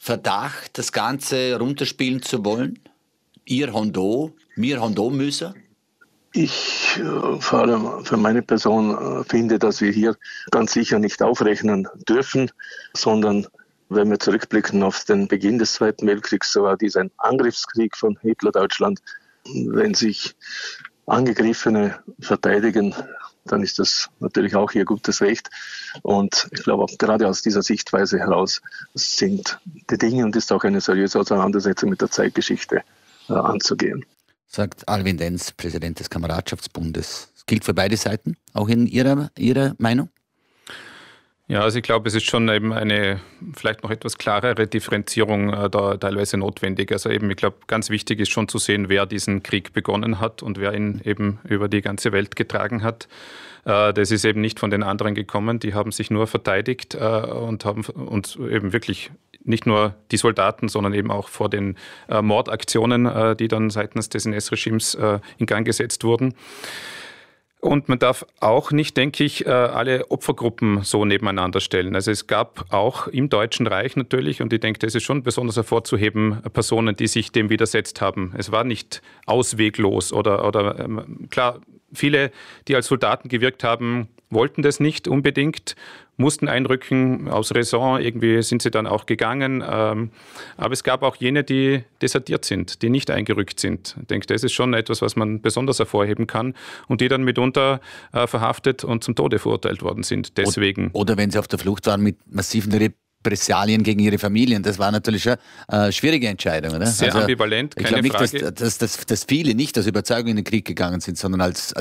Verdacht, das Ganze runterspielen zu wollen? Ihr Hondo, mir Hondo müssen? Ich vor allem für meine Person finde, dass wir hier ganz sicher nicht aufrechnen dürfen, sondern wenn wir zurückblicken auf den Beginn des Zweiten Weltkriegs, so war dies ein Angriffskrieg von Hitler-Deutschland. Wenn sich Angegriffene verteidigen, dann ist das natürlich auch ihr gutes Recht. Und ich glaube, gerade aus dieser Sichtweise heraus sind die Dinge und ist auch eine seriöse Auseinandersetzung mit der Zeitgeschichte anzugehen. Sagt Alwin Denz, Präsident des Kameradschaftsbundes. Das gilt für beide Seiten, auch in Ihrer Meinung? Ja, also ich glaube, es ist schon eben eine vielleicht noch etwas klarere Differenzierung da teilweise notwendig. Also eben, ich glaube, ganz wichtig ist schon zu sehen, wer diesen Krieg begonnen hat und wer ihn eben über die ganze Welt getragen hat. Das ist eben nicht von den anderen gekommen. Die haben sich nur verteidigt und haben uns eben wirklich nicht nur die Soldaten, sondern eben auch vor den Mordaktionen, die dann seitens des NS-Regimes in Gang gesetzt wurden. Und man darf auch nicht, denke ich, alle Opfergruppen so nebeneinander stellen. Also es gab auch im Deutschen Reich natürlich, und ich denke, das ist schon besonders hervorzuheben, Personen, die sich dem widersetzt haben. Es war nicht ausweglos oder klar, viele, die als Soldaten gewirkt haben, wollten das nicht unbedingt, mussten einrücken, aus Raison, irgendwie sind sie dann auch gegangen. Aber es gab auch jene, die desertiert sind, die nicht eingerückt sind. Ich denke, das ist schon etwas, was man besonders hervorheben kann und die dann mitunter verhaftet und zum Tode verurteilt worden sind. Deswegen. Oder wenn sie auf der Flucht waren mit massiven Repressalien gegen ihre Familien. Das war natürlich eine schwierige Entscheidung, oder? Sehr ambivalent, keine Frage. Ich glaube nicht, dass viele nicht aus Überzeugung in den Krieg gegangen sind, sondern als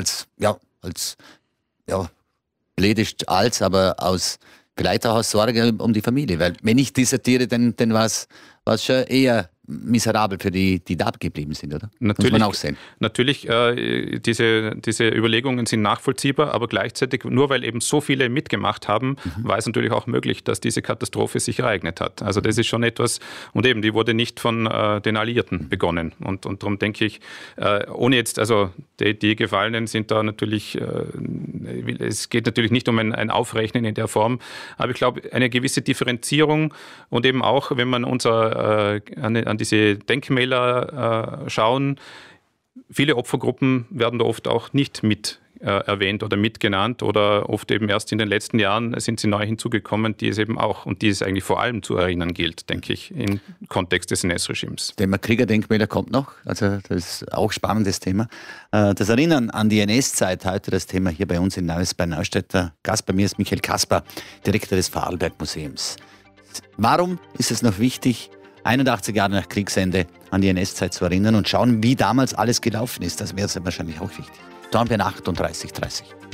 aber vielleicht auch aus Sorge um die Familie. Weil wenn ich desertiere, dann war es schon eher miserabel für die da geblieben sind, oder? Natürlich, muss man auch sehen. Natürlich, diese Überlegungen sind nachvollziehbar, aber gleichzeitig, nur weil eben so viele mitgemacht haben, war es natürlich auch möglich, dass diese Katastrophe sich ereignet hat. Also das ist schon etwas, und eben, die wurde nicht von den Alliierten begonnen. Und darum denke ich, ohne jetzt, also die Gefallenen sind da natürlich, es geht natürlich nicht um ein Aufrechnen in der Form, aber ich glaube, eine gewisse Differenzierung und eben auch, wenn man an diese Denkmäler schauen. Viele Opfergruppen werden da oft auch nicht mit erwähnt oder mitgenannt oder oft eben erst in den letzten Jahren sind sie neu hinzugekommen, die es eben auch und die es eigentlich vor allem zu erinnern gilt, denke ich, im Kontext des NS-Regimes. Das Thema Kriegerdenkmäler kommt noch, also das ist auch ein spannendes Thema. Das Erinnern an die NS-Zeit, heute das Thema hier bei uns in Neuss bei Neustadt. Der Gast bei mir ist Michael Kasper, Direktor des Vorarlberg-Museums. Warum ist es noch wichtig, 81 Jahre nach Kriegsende an die NS-Zeit zu erinnern und schauen, wie damals alles gelaufen ist? Das wäre wahrscheinlich auch wichtig. Dornbirn 38:30.